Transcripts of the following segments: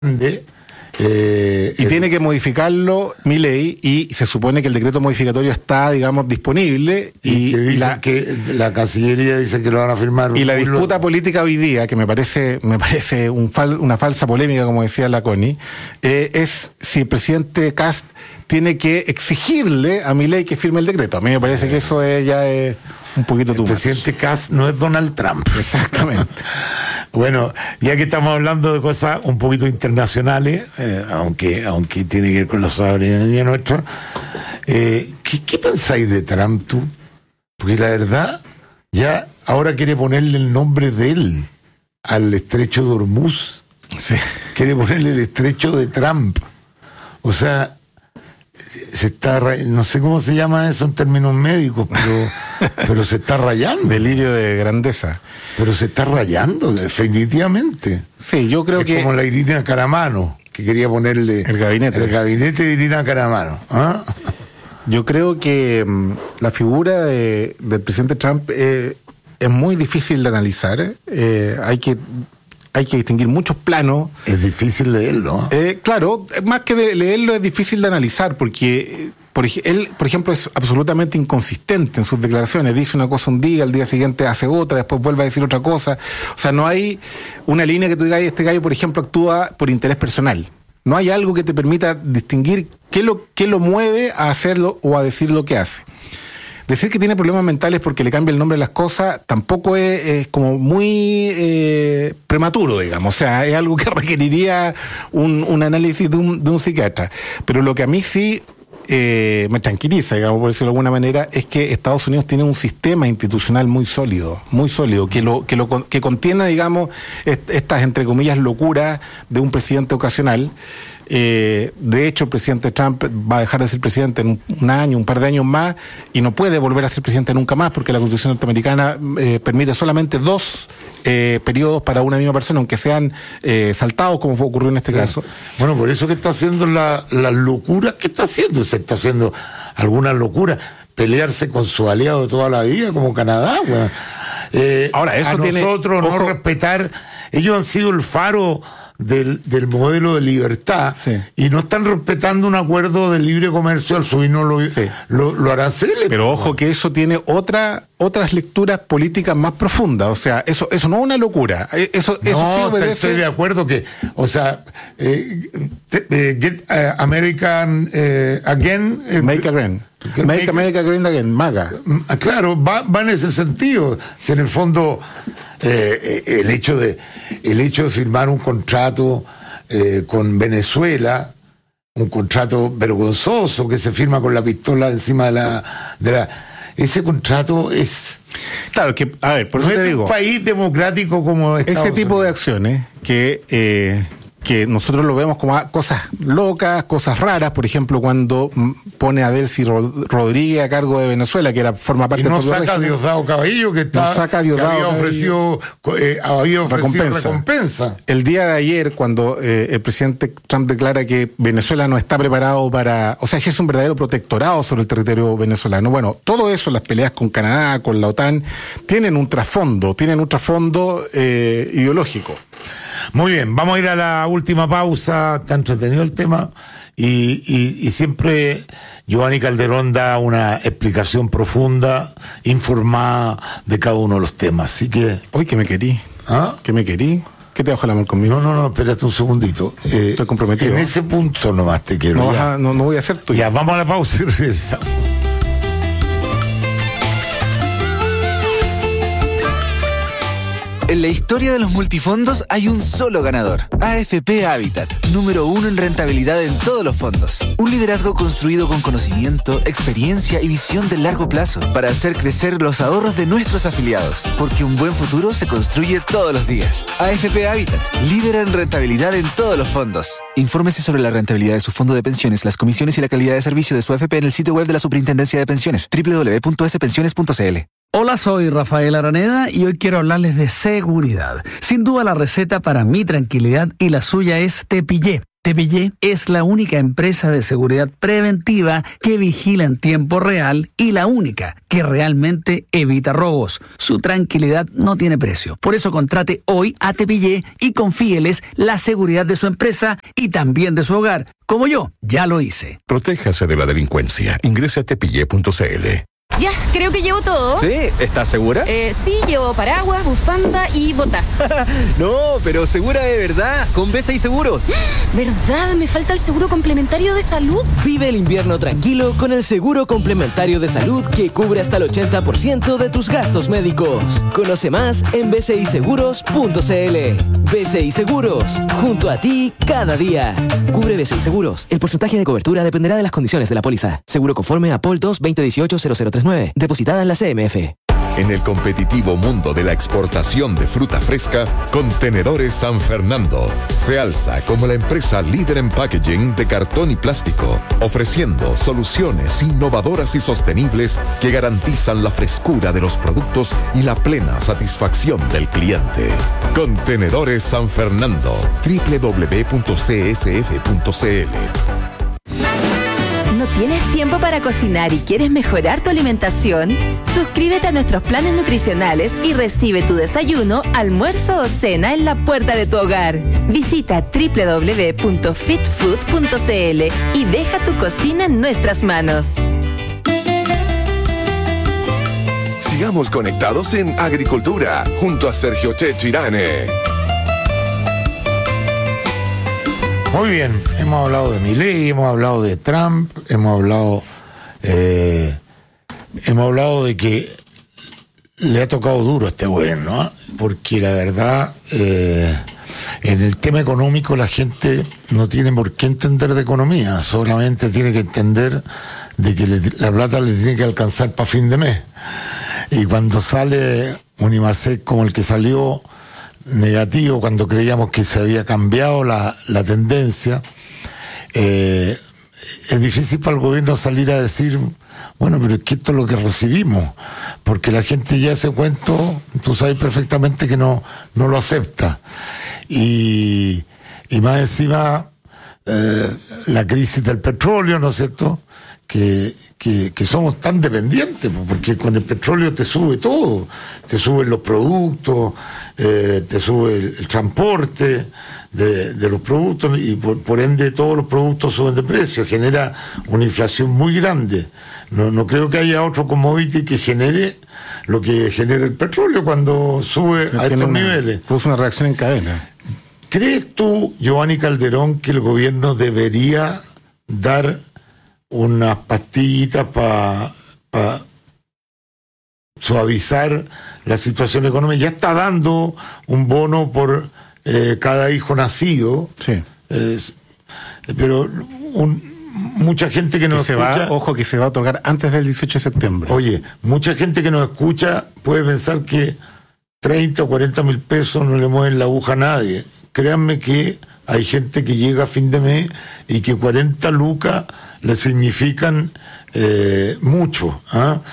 y tiene que modificarlo Milei, y se supone que el decreto modificatorio está, digamos, disponible, y que la Cancillería dice que lo van a firmar. Y la disputa política hoy día, que me parece una falsa polémica, como decía la Connie, es si el presidente Kast tiene que exigirle a Milei que firme el decreto. A mí me parece que eso ya es un poquito too much. El presidente Kast no es Donald Trump. Exactamente. Bueno, ya que estamos hablando de cosas un poquito internacionales, aunque tiene que ver con la soberanía nuestra, ¿qué pensáis de Trump tú? Porque la verdad, ya ahora quiere ponerle el nombre de él al estrecho de Hormuz. Sí. Quiere ponerle el estrecho de Trump. O sea, no sé cómo se llama eso en términos médicos, pero se está rayando. Delirio de grandeza. Pero se está rayando, definitivamente. Sí, yo creo que... Es como la Irina Caramano, que quería ponerle... El gabinete de Irina Caramano. ¿Ah? Yo creo que la figura del presidente Trump es muy difícil de analizar. Hay que distinguir muchos planos. Es difícil leerlo. Claro, más que de leerlo es difícil de analizar, porque él, por ejemplo, es absolutamente inconsistente en sus declaraciones. Dice una cosa un día, al día siguiente hace otra, después vuelve a decir otra cosa. O sea, no hay una línea que tú digas, este gallo, por ejemplo, actúa por interés personal. No hay algo que te permita distinguir qué lo mueve a hacerlo o a decir lo que hace. Decir que tiene problemas mentales porque le cambia el nombre a las cosas tampoco es como muy prematuro, digamos. O sea, es algo que requeriría un análisis de un psiquiatra. Pero lo que a mí sí me tranquiliza, digamos, por decirlo de alguna manera, es que Estados Unidos tiene un sistema institucional muy sólido, que contiene, digamos, estas, entre comillas, locuras de un presidente ocasional. De hecho, el presidente Trump va a dejar de ser presidente en un par de años más, y no puede volver a ser presidente nunca más, porque la Constitución norteamericana permite solamente 2 periodos para una misma persona, aunque sean saltados, como ocurrió en este caso. Bueno, por eso que está haciendo las locuras que está haciendo. Se está haciendo algunas locuras. Pelearse con su aliado de toda la vida, como Canadá. Ahora, eso nosotros no respetar. Ellos han sido el faro del modelo de libertad, sí, y no están respetando un acuerdo de libre comercio al subirnos los aranceles. Pero ojo que eso tiene otras lecturas políticas más profundas. O sea, eso no es una locura. Eso sí obedece. Estoy de acuerdo que, o sea, get American again. Make America Great Again, MAGA. Claro, va en ese sentido. Si en el fondo el hecho de firmar un contrato con Venezuela, un contrato vergonzoso que se firma con la pistola encima de ese contrato es... Claro, que, a ver, por eso te digo... un país democrático como Estados Unidos. Ese tipo de acciones que nosotros lo vemos como cosas locas, cosas raras, por ejemplo, cuando pone a Delcy Rodríguez a cargo de Venezuela, que forma parte del régimen. Y no saca a Diosdado Cabello, que había ofrecido recompensa. El día de ayer, cuando el presidente Trump declara que Venezuela no está preparado o sea, ejerce un verdadero protectorado sobre el territorio venezolano. Bueno, todo eso, las peleas con Canadá, con la OTAN, tienen un trasfondo ideológico. Muy bien, vamos a ir a la última pausa. Está entretenido el tema, y siempre Giovanni Calderón da una explicación profunda, informada de cada uno de los temas. Así que... Uy, que me querí. ¿Ah? Que me querí. ¿Qué te bajo la mano conmigo? No, espérate un segundito. Estoy comprometido. En ese punto nomás te quiero. No voy a hacer tuyo. Ya, vamos a la pausa y regresamos. En la historia de los multifondos hay un solo ganador, AFP Habitat, número 1 en rentabilidad en todos los fondos. Un liderazgo construido con conocimiento, experiencia y visión de largo plazo para hacer crecer los ahorros de nuestros afiliados, porque un buen futuro se construye todos los días. AFP Habitat, líder en rentabilidad en todos los fondos. Infórmese sobre la rentabilidad de su fondo de pensiones, las comisiones y la calidad de servicio de su AFP en el sitio web de la Superintendencia de Pensiones, www.spensiones.cl. Hola, soy Rafael Araneda y hoy quiero hablarles de seguridad. Sin duda la receta para mi tranquilidad y la suya es Tepillé. TPY es la única empresa de seguridad preventiva que vigila en tiempo real y la única que realmente evita robos. Su tranquilidad no tiene precio. Por eso contrate hoy a TPY y confíeles la seguridad de su empresa y también de su hogar. Como yo, ya lo hice. Protéjase de la delincuencia. Ingrese a tepille.cl. Ya, creo que llevo todo. ¿Sí? ¿Estás segura? Sí, llevo paraguas, bufanda y botas. No, pero segura de verdad, con BCI Seguros. ¿Verdad? Me falta el seguro complementario de salud. Vive el invierno tranquilo con el seguro complementario de salud que cubre hasta el 80% de tus gastos médicos. Conoce más en bciseguros.cl. BCI Seguros, junto a ti cada día. Cubre BCI Seguros. El porcentaje de cobertura dependerá de las condiciones de la póliza. Seguro conforme a POL 2 2018-0039. Depositada en la CMF. En el competitivo mundo de la exportación de fruta fresca, Contenedores San Fernando se alza como la empresa líder en packaging de cartón y plástico, ofreciendo soluciones innovadoras y sostenibles que garantizan la frescura de los productos y la plena satisfacción del cliente. Contenedores San Fernando, www.csf.cl. ¿No tienes tiempo para cocinar y quieres mejorar tu alimentación? Suscríbete a nuestros planes nutricionales y recibe tu desayuno, almuerzo o cena en la puerta de tu hogar. Visita www.fitfood.cl y deja tu cocina en nuestras manos. Sigamos conectados en Agricultura, junto a Sergio Checho Irane. Muy bien, hemos hablado de Milei, hemos hablado de Trump, hemos hablado de que le ha tocado duro a este gobierno, ¿eh? Porque la verdad, en el tema económico la gente no tiene por qué entender de economía, solamente tiene que entender de que la plata le tiene que alcanzar para fin de mes. Y cuando sale un IMASEC como el que salió, negativo, cuando creíamos que se había cambiado la tendencia, es difícil para el gobierno salir a decir, bueno, pero es que esto es lo que recibimos, porque la gente ya ese cuento, tú sabes perfectamente que no lo acepta. Y más encima, la crisis del petróleo, ¿no es cierto?, que somos tan dependientes, porque con el petróleo te sube todo, te suben los productos, te sube el transporte de los productos y por ende todos los productos suben de precio, genera una inflación muy grande. No creo que haya otro commodity que genere lo que genera el petróleo cuando sube a estos niveles. Produce una reacción en cadena. ¿Crees tú, Giovanni Calderón, que el gobierno debería dar unas pastillitas para suavizar la situación económica? Ya está dando un bono por cada hijo nacido. Sí. Pero mucha gente que nos escucha... Ojo, que se va a otorgar antes del 18 de septiembre. Oye, mucha gente que nos escucha puede pensar que 30 o 40 mil pesos no le mueven la aguja a nadie. Créanme que hay gente que llega a fin de mes y que 40 lucas le significan mucho.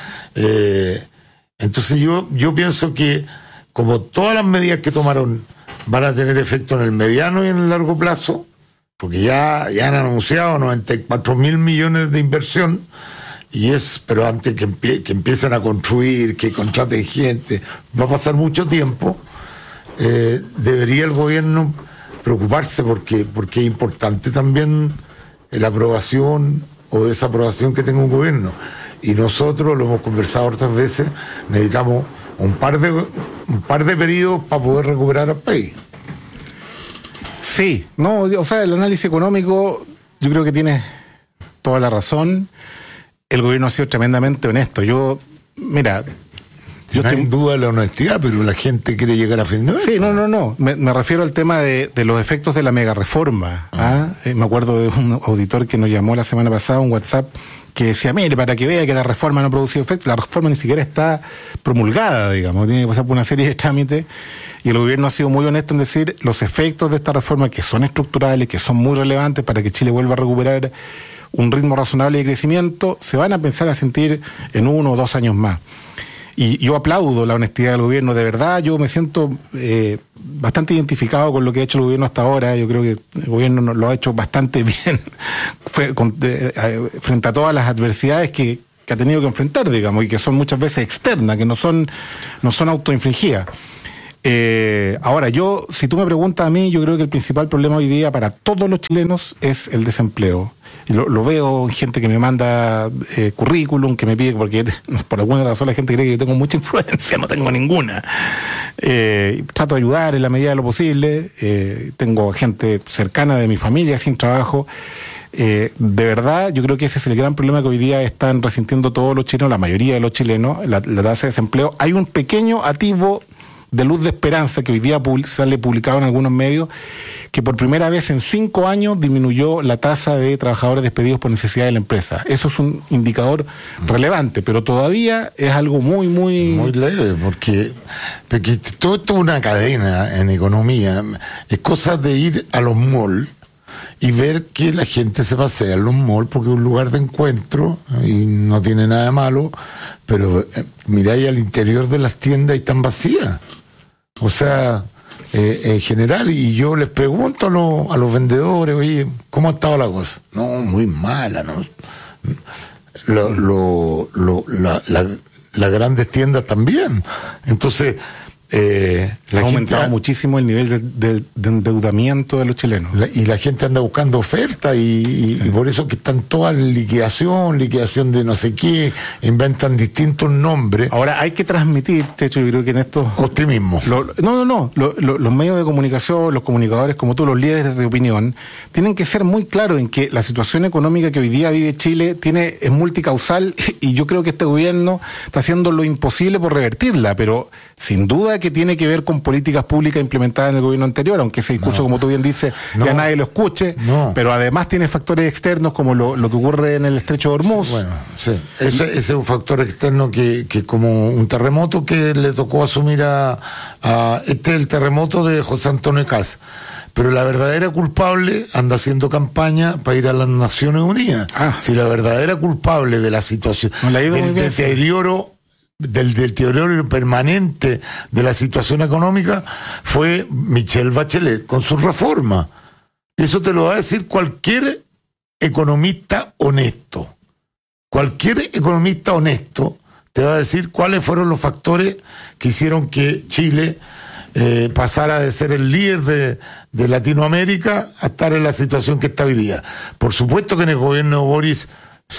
Entonces yo pienso que como todas las medidas que tomaron van a tener efecto en el mediano y en el largo plazo, porque ya han anunciado 94.000 millones de inversión, pero antes que empiecen a construir, que contraten gente, va a pasar mucho tiempo. Debería el gobierno preocuparse porque es importante también la aprobación o desaprobación que tenga un gobierno. Y nosotros, lo hemos conversado otras veces, necesitamos un par de periodos para poder recuperar al país. Sí, el análisis económico, yo creo que tiene toda la razón. El gobierno ha sido tremendamente honesto. Yo no hay duda de la honestidad, pero la gente quiere llegar a fin de mes. Sí, no. Me refiero al tema de los efectos de la mega reforma. Me acuerdo de un auditor que nos llamó la semana pasada, un WhatsApp, que decía, mire, para que vea que la reforma no ha producido efectos, la reforma ni siquiera está promulgada, digamos, tiene que pasar por una serie de trámites, y el gobierno ha sido muy honesto en decir los efectos de esta reforma, que son estructurales, que son muy relevantes para que Chile vuelva a recuperar un ritmo razonable de crecimiento, se van a empezar a sentir en 1 o 2 años más. Y yo aplaudo la honestidad del gobierno, de verdad, yo me siento bastante identificado con lo que ha hecho el gobierno hasta ahora. Yo creo que el gobierno lo ha hecho bastante bien frente a todas las adversidades que ha tenido que enfrentar, digamos, y que son muchas veces externas, que no son autoinfligidas. Ahora, si tú me preguntas a mí, yo creo que el principal problema hoy día para todos los chilenos es el desempleo. Y lo veo en gente que me manda currículum, que me pide, porque por alguna razón la gente cree que yo tengo mucha influencia, no tengo ninguna. Trato de ayudar en la medida de lo posible. Tengo gente cercana de mi familia sin trabajo. De verdad, yo creo que ese es el gran problema que hoy día están resintiendo todos los chilenos, la mayoría de los chilenos, la tasa de desempleo. Hay un pequeño atisbo de luz de esperanza que hoy día sale publicado en algunos medios, que por primera vez en 5 años disminuyó la tasa de trabajadores despedidos por necesidad de la empresa. Eso es un indicador relevante, pero todavía es algo muy leve, porque todo esto es una cadena en economía. Es cosa de ir a los malls y ver que la gente se pasea en los malls porque es un lugar de encuentro y no tiene nada de malo, pero miráis al interior de las tiendas y están vacías. O sea, en general, y yo les pregunto a los vendedores, oye, ¿cómo ha estado la cosa? No, muy mala, ¿no? Las grandes tiendas también. Entonces, ha aumentado muchísimo el nivel de endeudamiento de los chilenos. Y la gente anda buscando ofertas y por eso que están todas en liquidación de no sé qué, inventan distintos nombres. Ahora hay que transmitir, Checho, yo creo que en estos... Optimismo. Los medios de comunicación, los comunicadores como tú, los líderes de opinión, tienen que ser muy claros en que la situación económica que hoy día vive Chile es multicausal y yo creo que este gobierno está haciendo lo imposible por revertirla, pero sin duda que tiene que ver con políticas públicas implementadas en el gobierno anterior, aunque ese discurso, como tú bien dices, ya nadie lo escuche, pero además tiene factores externos como lo que ocurre en el estrecho de Hormuz. Bueno, sí. Ese es un factor externo que como un terremoto que le tocó asumir el terremoto de José Antonio Kast. Pero la verdadera culpable anda haciendo campaña para ir a las Naciones Unidas. Si la verdadera culpable de la situación, del deterioro permanente de la situación económica fue Michelle Bachelet con su reforma. Eso te lo va a decir cualquier economista honesto. Cualquier economista honesto te va a decir cuáles fueron los factores que hicieron que Chile pasara de ser el líder de Latinoamérica a estar en la situación que está hoy día. Por supuesto que en el gobierno de Boris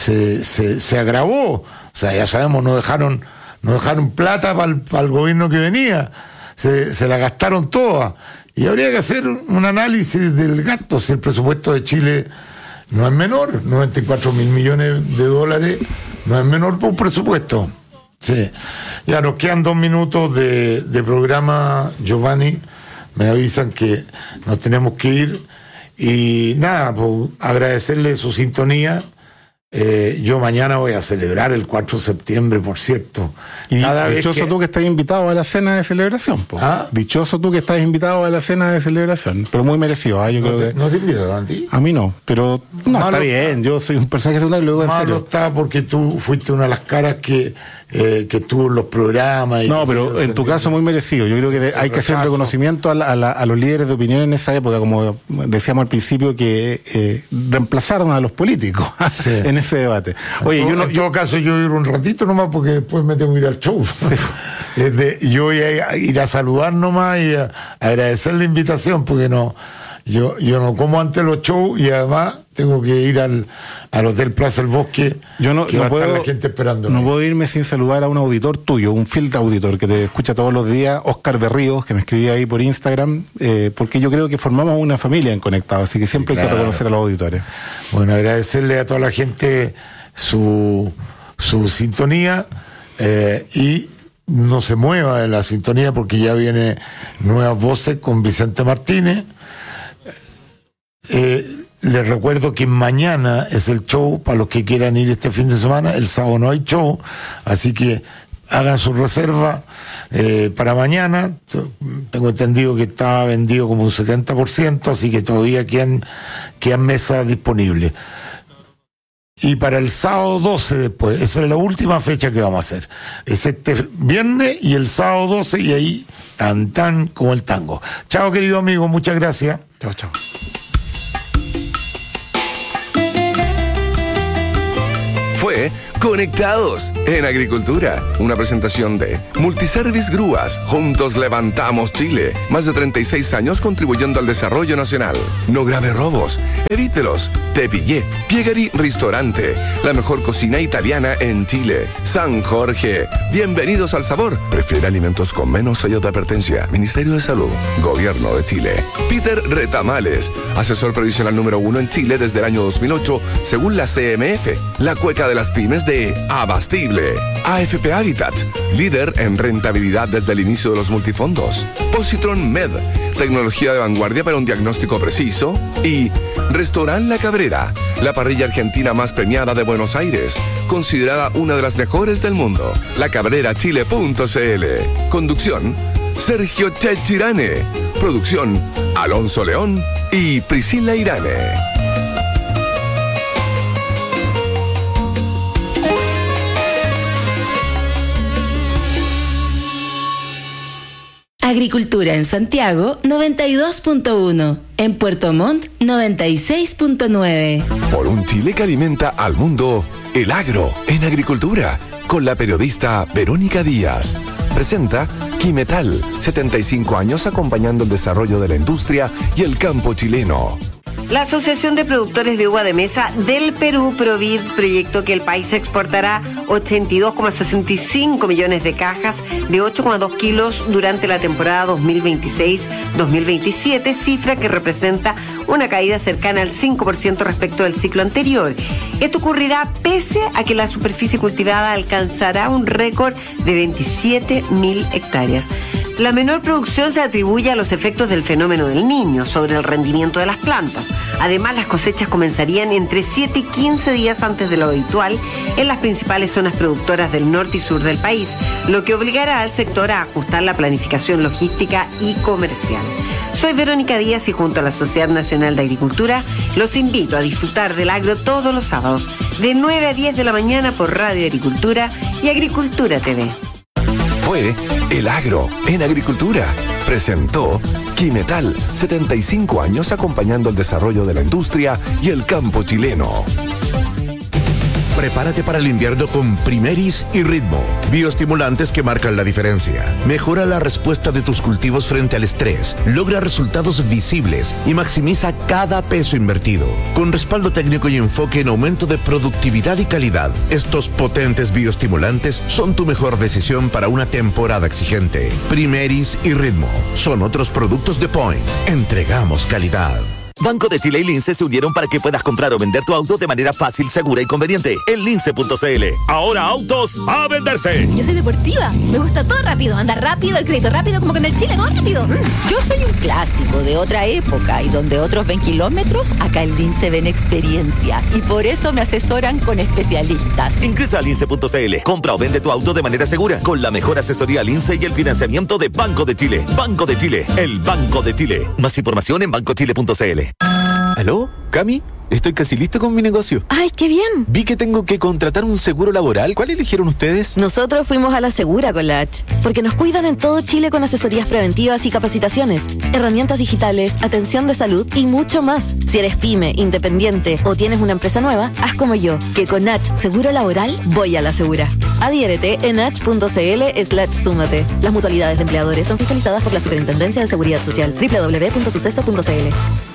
se agravó. O sea, ya sabemos, no dejaron plata para el gobierno que venía, se la gastaron toda. Y habría que hacer un análisis del gasto. Si el presupuesto de Chile no es menor, 94.000 millones de dólares, no es menor por un presupuesto. Sí. Ya nos quedan 2 minutos de programa, Giovanni. Me avisan que nos tenemos que ir. Y nada, pues agradecerle su sintonía. Yo mañana voy a celebrar el 4 de septiembre, por cierto. Y dichoso tú que estás invitado a la cena de celebración, po. Dichoso tú que estás invitado a la cena de celebración, pero muy merecido, yo creo que... ¿No te invitaron a ti? A mí no, pero está bien, yo soy un personaje secundario, lo digo en serio. Malo está porque tú fuiste una de las caras que estuvo en los programas. No, pero en tu caso muy merecido. Yo creo que hay que hacer un reconocimiento a los líderes de opinión en esa época, como decíamos al principio, que reemplazaron a los políticos en ese debate. Oye, en todo caso yo ir un ratito nomás porque después me tengo que ir al show. Sí. Yo voy a ir a saludar nomás y a agradecer la invitación porque yo no como antes los shows y además tengo que ir al Hotel Plaza El Bosque, que va a estar la gente esperando. No puedo irme sin saludar a un auditor tuyo, un field auditor que te escucha todos los días, Oscar Berríos, que me escribía ahí por Instagram, porque yo creo que formamos una familia en Conectado, así que siempre hay que reconocer a los auditores. Bueno, agradecerle a toda la gente su sintonía y no se mueva de la sintonía porque ya viene Nuevas Voces con Vicente Martínez. Les recuerdo que mañana es el show para los que quieran ir este fin de semana. El sábado no hay show, así que hagan su reserva para mañana. Tengo entendido que está vendido como un 70%, así que todavía quedan mesas disponibles. y para el sábado 12 después. Esa es la última fecha que vamos a hacer. Es este viernes y el sábado 12, y ahí tan como el tango. Chao, querido amigo, muchas gracias. Chao. Fue Conectados en Agricultura, una presentación de Multiservice Grúas. Juntos levantamos Chile. Más de 36 años contribuyendo al desarrollo nacional. No grave robos, evítelos. Te pillé. Piegari Ristorante, la mejor cocina italiana en Chile. San Jorge, bienvenidos al sabor. Prefiere alimentos con menos sello de advertencia. Ministerio de Salud, Gobierno de Chile. Peter Retamales, asesor previsional número 1 en Chile desde el año 2008, según la CMF. La cueca de las pymes de Abastible. AFP Habitat, líder en rentabilidad desde el inicio de los multifondos. Positron Med, tecnología de vanguardia para un diagnóstico preciso. Y Restaurant La Cabrera, la parrilla argentina más premiada de Buenos Aires, considerada una de las mejores del mundo. lacabrerachile.cl. Conducción, Sergio Chechirane. Producción, Alonso León y Priscila Irane. Agricultura en Santiago, 92.1. En Puerto Montt, 96.9. Por un Chile que alimenta al mundo, El Agro en Agricultura, con la periodista Verónica Díaz. Presenta Quimetal, 75 años acompañando el desarrollo de la industria y el campo chileno. La Asociación de Productores de Uva de Mesa del Perú, Provid, proyectó que el país exportará 82,65 millones de cajas de 8,2 kilos durante la temporada 2026-2027, cifra que representa una caída cercana al 5% respecto del ciclo anterior. Esto ocurrirá pese a que la superficie cultivada alcanzará un récord de 27.000 hectáreas. La menor producción se atribuye a los efectos del fenómeno del Niño sobre el rendimiento de las plantas. Además, las cosechas comenzarían entre 7 y 15 días antes de lo habitual en las principales zonas productoras del norte y sur del país, lo que obligará al sector a ajustar la planificación logística y comercial. Soy Verónica Díaz y junto a la Sociedad Nacional de Agricultura los invito a disfrutar del agro todos los sábados de 9 a 10 de la mañana por Radio Agricultura y Agricultura TV. Fue El Agro en Agricultura. Presentó Quimetal, 75 años acompañando el desarrollo de la industria y el campo chileno. Prepárate para el invierno con Primeris y Ritmo, bioestimulantes que marcan la diferencia. Mejora la respuesta de tus cultivos frente al estrés, logra resultados visibles y maximiza cada peso invertido. Con respaldo técnico y enfoque en aumento de productividad y calidad, estos potentes bioestimulantes son tu mejor decisión para una temporada exigente. Primeris y Ritmo son otros productos de Point. Entregamos calidad. Banco de Chile y Lince se unieron para que puedas comprar o vender tu auto de manera fácil, segura y conveniente en lince.cl. Ahora autos a venderse. Yo soy deportiva, me gusta todo rápido, andar rápido, el crédito rápido, como que en el Chile todo rápido. Yo soy un clásico de otra época y donde otros ven kilómetros, acá en Lince ven experiencia y por eso me asesoran con especialistas. Ingresa a lince.cl, compra o vende tu auto de manera segura con la mejor asesoría Lince y el financiamiento de Banco de Chile. Banco de Chile, el Banco de Chile. Más información en bancochile.cl. ¿Aló? ¿Cami? Estoy casi listo con mi negocio. ¡Ay, qué bien! Vi que tengo que contratar un seguro laboral. ¿Cuál eligieron ustedes? Nosotros fuimos a la Segura con la H, porque nos cuidan en todo Chile con asesorías preventivas y capacitaciones, herramientas digitales, atención de salud y mucho más. Si eres pyme, independiente o tienes una empresa nueva, haz como yo, que con H Seguro Laboral voy a la Segura. Adhiérete en h.cl/súmate. Las mutualidades de empleadores son fiscalizadas por la Superintendencia de Seguridad Social. www.suceso.cl.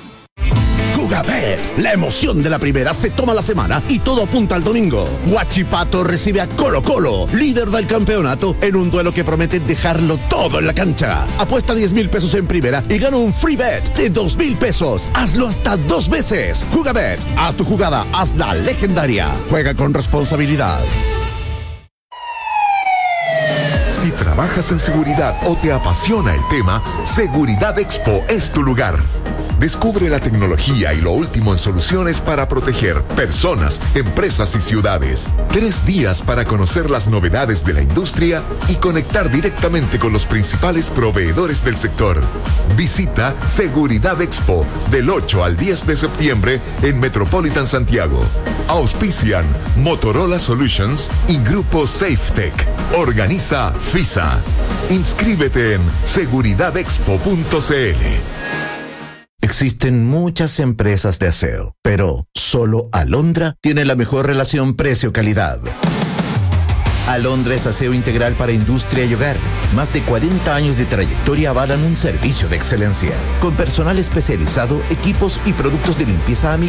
Jugabet, la emoción de la primera se toma la semana y todo apunta al domingo. Huachipato recibe a Colo Colo, líder del campeonato, en un duelo que promete dejarlo todo en la cancha. Apuesta 10,000 pesos en primera y gana un free bet de 2,000 pesos. Hazlo hasta 2 veces. Jugabet, haz tu jugada, hazla legendaria. Juega con responsabilidad. Si trabajas en seguridad o te apasiona el tema, Seguridad Expo es tu lugar. Descubre la tecnología y lo último en soluciones para proteger personas, empresas y ciudades. 3 días para conocer las novedades de la industria y conectar directamente con los principales proveedores del sector. Visita Seguridad Expo del 8 al 10 de septiembre en Metropolitan Santiago. Auspician Motorola Solutions y Grupo SafeTech. Organiza FISA. Inscríbete en seguridadexpo.cl. Existen muchas empresas de aseo, pero solo Alondra tiene la mejor relación precio-calidad. Alondra es aseo integral para industria y hogar. Más de 40 años de trayectoria avalan un servicio de excelencia. Con personal especializado, equipos y productos de limpieza